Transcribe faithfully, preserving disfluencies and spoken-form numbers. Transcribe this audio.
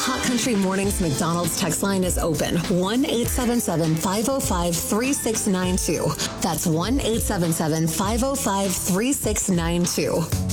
Hot Country Mornings McDonald's text line is open. one eight seven seven, five oh five, three six nine two. That's one eight seven seven, five oh five, three six nine two.